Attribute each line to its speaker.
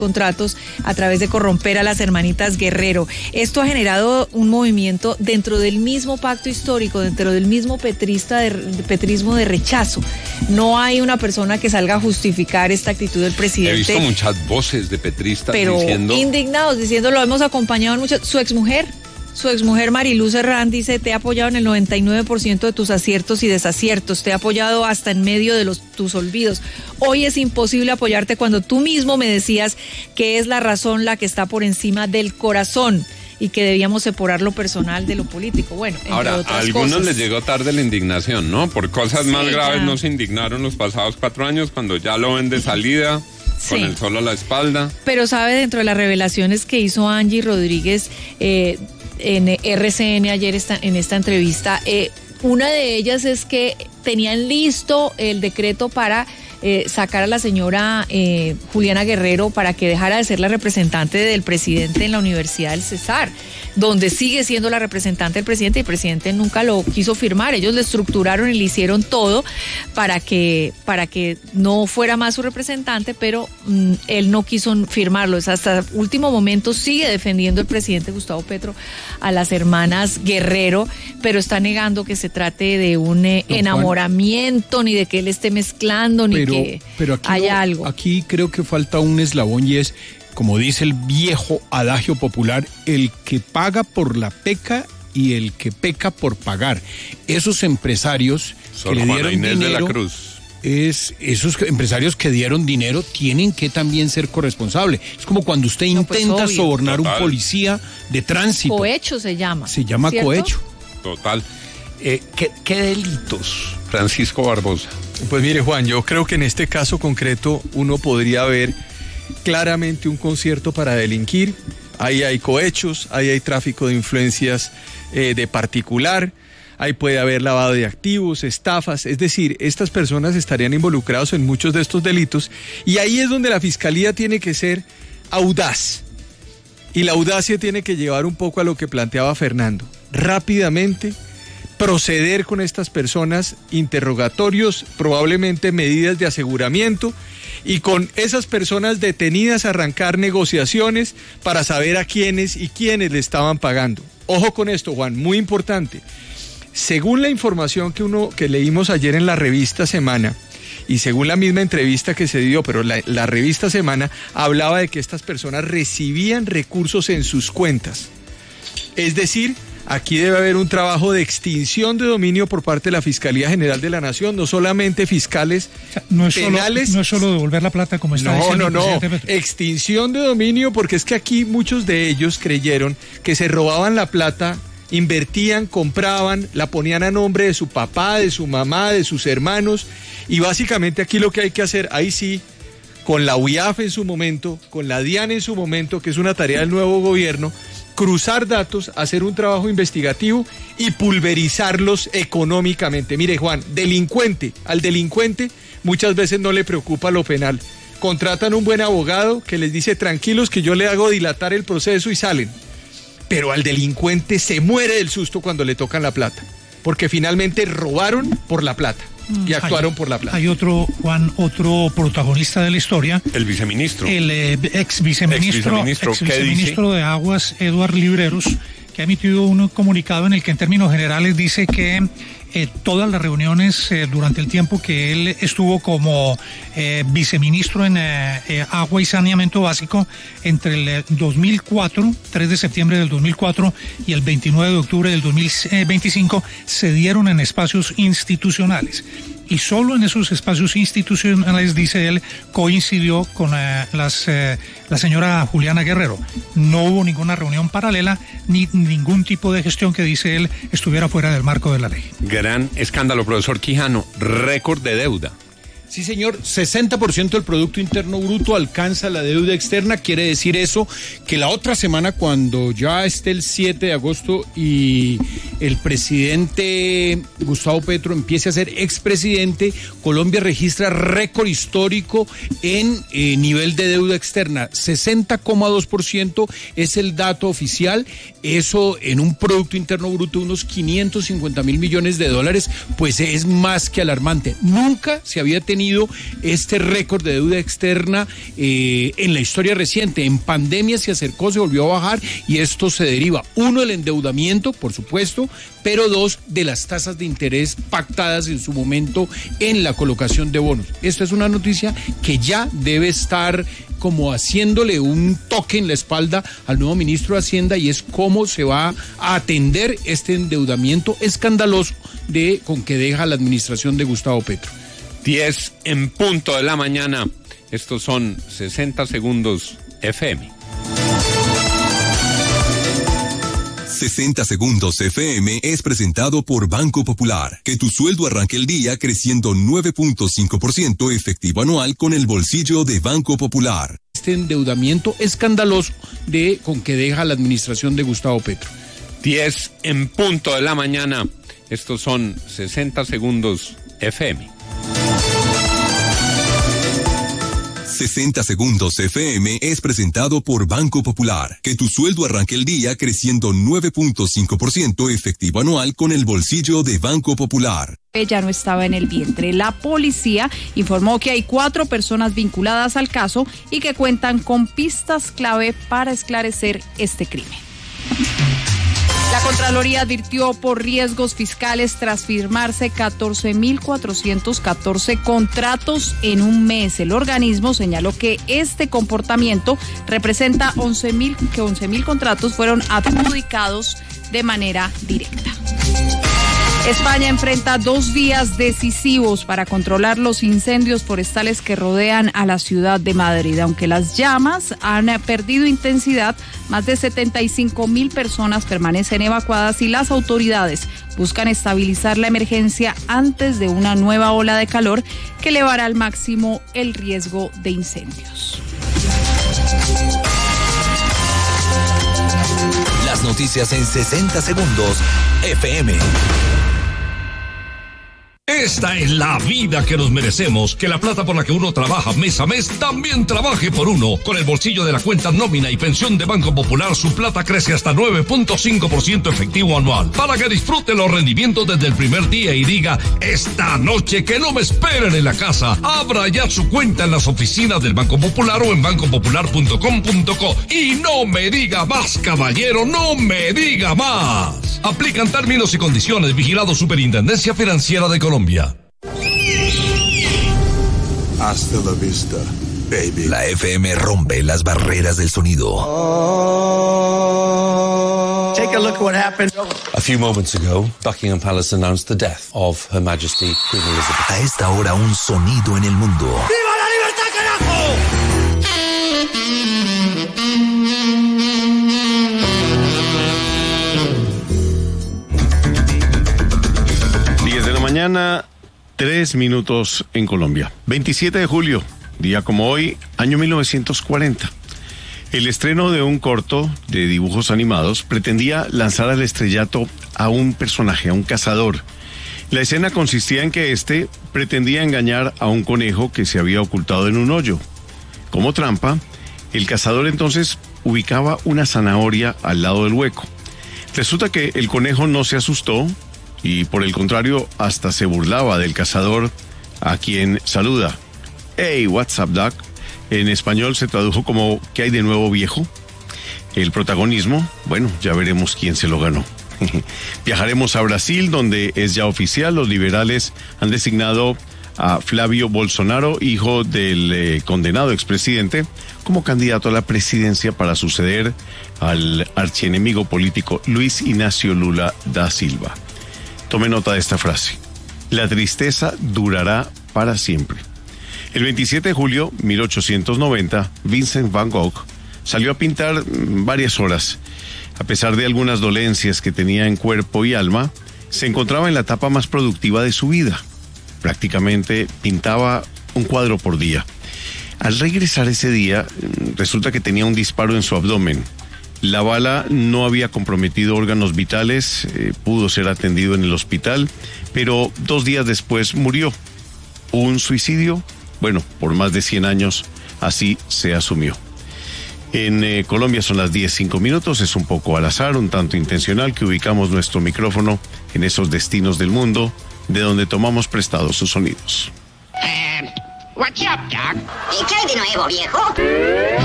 Speaker 1: contratos a través de corromper a las hermanitas Guerrero. Esto ha generado un movimiento dentro del mismo pacto histórico, dentro del mismo petrismo de rechazo. No hay una persona que salga a justificar esta actitud del presidente.
Speaker 2: He visto muchas voces de petristas
Speaker 1: pero indignados, diciendo, lo hemos acompañado en muchas. Su exmujer Mariluz Herrán dice, te he apoyado en el 99% de tus aciertos y desaciertos, te he apoyado hasta en medio de tus olvidos. Hoy es imposible apoyarte cuando tú mismo me decías que es la razón la que está por encima del corazón y que debíamos separar lo personal de lo político. Bueno, entre
Speaker 2: ahora,
Speaker 1: otras
Speaker 2: a algunos
Speaker 1: cosas.
Speaker 2: les llegó tarde la indignación, ¿no? Por cosas más graves no se indignaron los pasados 4 años, cuando ya lo ven de salida, con el sol a la espalda.
Speaker 1: Pero sabe, dentro de las revelaciones que hizo Angie Rodríguez en RCN ayer en esta entrevista, una de ellas es que tenían listo el decreto para sacar a la señora Juliana Guerrero para que dejara de ser la representante del presidente en la Universidad del Cesar, donde sigue siendo la representante del presidente, y el presidente nunca lo quiso firmar. Ellos le estructuraron y le hicieron todo para que no fuera más su representante, pero él no quiso firmarlo. Hasta el último momento sigue defendiendo el presidente Gustavo Petro a las hermanas Guerrero, pero está negando que se trate de un enamoramiento, ni de que él esté mezclando, ni pero aquí haya algo.
Speaker 3: Aquí creo que falta un eslabón, y es, como dice el viejo adagio popular, el que paga por la peca y el que peca por pagar. Esos empresarios que le dieron
Speaker 2: Inés
Speaker 3: dinero,
Speaker 2: de la Cruz.
Speaker 3: Esos empresarios que dieron dinero tienen que también ser corresponsables. Es como cuando usted intenta sobornar a un policía de tránsito.
Speaker 1: Cohecho se llama.
Speaker 3: Se llama, ¿cierto? Cohecho.
Speaker 2: Total. ¿Qué delitos, Francisco Barbosa?
Speaker 4: Pues mire, Juan, yo creo que en este caso concreto uno podría ver claramente un concierto para delinquir. Ahí hay cohechos, ahí hay tráfico de influencias de particular, ahí puede haber lavado de activos, estafas, es decir, estas personas estarían involucradas en muchos de estos delitos, y ahí es donde la fiscalía tiene que ser audaz, y la audacia tiene que llevar un poco a lo que planteaba Fernando, rápidamente proceder con estas personas, interrogatorios, probablemente medidas de aseguramiento, y con esas personas detenidas arrancar negociaciones para saber a quiénes y quiénes le estaban pagando. Ojo con esto, Juan, muy importante. Según la información que leímos ayer en la revista Semana, y según la misma entrevista que se dio, pero la revista Semana hablaba de que estas personas recibían recursos en sus cuentas. Es decir, aquí debe haber un trabajo de extinción de dominio por parte de la Fiscalía General de la Nación, no solamente fiscales, penales.
Speaker 5: No es solo devolver la plata como está diciendo el presidente Petro.
Speaker 4: Extinción de dominio, porque es que aquí muchos de ellos creyeron que se robaban la plata, invertían, compraban, la ponían a nombre de su papá, de su mamá, de sus hermanos, y básicamente aquí lo que hay que hacer, ahí sí, con la UIAF en su momento, con la DIAN en su momento, que es una tarea del nuevo gobierno, cruzar datos, hacer un trabajo investigativo y pulverizarlos económicamente. Mire, Juan, al delincuente muchas veces no le preocupa lo penal. Contratan un buen abogado que les dice, tranquilos que yo le hago dilatar el proceso, y salen. Pero al delincuente se muere del susto cuando le tocan la plata, porque finalmente robaron por la plata y actuaron por la plata.
Speaker 5: Hay otro protagonista de la historia.
Speaker 2: El viceministro.
Speaker 5: El ex viceministro de Aguas, Eduard Libreros, que ha emitido un comunicado en el que en términos generales dice que todas las reuniones durante el tiempo que él estuvo como viceministro en Agua y Saneamiento Básico, entre el 2004, 3 de septiembre del 2004 y el 29 de octubre del 2025, se dieron en espacios institucionales. Y solo en esos espacios institucionales, dice él, coincidió con la señora Juliana Guerrero. No hubo ninguna reunión paralela ni ningún tipo de gestión que, dice él, estuviera fuera del marco de la ley.
Speaker 2: Gran escándalo, profesor Quijano, récord de deuda.
Speaker 3: Sí, señor, 60% del Producto Interno Bruto alcanza la deuda externa. Quiere decir eso que la otra semana, cuando ya esté el 7 de agosto y el presidente Gustavo Petro empiece a ser expresidente, Colombia registra récord histórico en nivel de deuda externa. 60,2% es el dato oficial. Eso en un Producto Interno Bruto de unos 550 mil millones de dólares, pues es más que alarmante. Nunca se había tenido tenido este récord de deuda externa en la historia reciente. En pandemia se acercó, se volvió a bajar y esto se deriva, uno, del endeudamiento, por supuesto, pero dos, de las tasas de interés pactadas en su momento en la colocación de bonos. Esta es una noticia que ya debe estar como haciéndole un toque en la espalda al nuevo ministro de Hacienda, y es cómo se va a atender este endeudamiento escandaloso con que deja la administración de Gustavo Petro.
Speaker 2: 10 en punto de la mañana. Estos son 60 segundos FM.
Speaker 6: 60 segundos FM es presentado por Banco Popular. Que tu sueldo arranque el día creciendo 9.5% efectivo anual con el bolsillo de Banco Popular.
Speaker 3: Este endeudamiento escandaloso con que deja la administración de Gustavo Petro.
Speaker 2: 10 en punto de la mañana. Estos son 60 segundos FM.
Speaker 6: 60 segundos FM es presentado por Banco Popular. Que tu sueldo arranque el día creciendo 9.5% efectivo anual con el bolsillo de Banco Popular.
Speaker 7: Ella no estaba en el vientre. La policía informó que hay 4 personas vinculadas al caso y que cuentan con pistas clave para esclarecer este crimen. La Contraloría advirtió por riesgos fiscales tras firmarse 14.414 contratos en un mes. El organismo señaló que este comportamiento representa 11.000 contratos fueron adjudicados de manera directa. España enfrenta 2 días decisivos para controlar los incendios forestales que rodean a la ciudad de Madrid. Aunque las llamas han perdido intensidad, más de 75.000 personas permanecen evacuadas y las autoridades buscan estabilizar la emergencia antes de una nueva ola de calor que elevará al máximo el riesgo de incendios.
Speaker 8: Las noticias en 60 segundos FM.
Speaker 9: Esta es la vida que nos merecemos, que la plata por la que uno trabaja mes a mes también trabaje por uno. Con el bolsillo de la cuenta nómina y pensión de Banco Popular, su plata crece hasta 9.5% efectivo anual, para que disfrute los rendimientos desde el primer día y diga, esta noche que no me esperen en la casa. Abra ya su cuenta en las oficinas del Banco Popular o en bancopopular.com.co. Y no me diga más, caballero, no me diga más. Aplican términos y condiciones. Vigilado Superintendencia Financiera de Colombia.
Speaker 10: Hasta la vista, baby.
Speaker 8: La FM rompe las barreras del sonido.
Speaker 11: Take a look at what happened.
Speaker 12: A few moments ago, Buckingham Palace announced the death of Her Majesty Queen Elizabeth.
Speaker 8: A esta hora, un sonido en el mundo.
Speaker 11: ¡Viva la libertad, carajo!
Speaker 13: 10 de la mañana, 3 minutos en Colombia. 27 de julio, día como hoy, año 1940. El estreno de un corto de dibujos animados pretendía lanzar al estrellato a un personaje, a un cazador. La escena consistía en que este pretendía engañar a un conejo que se había ocultado en un hoyo. Como trampa, el cazador entonces ubicaba una zanahoria al lado del hueco. Resulta que el conejo no se asustó y por el contrario hasta se burlaba del cazador, a quien saluda. Hey, what's up, Doc? En español se tradujo como ¿qué hay de nuevo, viejo? El protagonismo, bueno, ya veremos quién se lo ganó. Viajaremos a Brasil, donde es ya oficial, los liberales han designado a Flavio Bolsonaro, hijo del condenado expresidente, como candidato a la presidencia para suceder al archienemigo político Luis Inácio Lula da Silva. Tome nota de esta frase: la tristeza durará para siempre. El 27 de julio de 1890, Vincent van Gogh salió a pintar varias horas. A pesar de algunas dolencias que tenía en cuerpo y alma, se encontraba en la etapa más productiva de su vida. Prácticamente pintaba un cuadro por día. Al regresar ese día, resulta que tenía un disparo en su abdomen. La bala no había comprometido órganos vitales, pudo ser atendido en el hospital, pero 2 días después murió. ¿Un suicidio? Bueno, por más de 100 años así se asumió. En Colombia son las 10:05, es un poco al azar, un tanto intencional que ubicamos nuestro micrófono en esos destinos del mundo de donde tomamos prestados sus sonidos.
Speaker 14: What's up, Doc? ¿Qué hay de nuevo, viejo?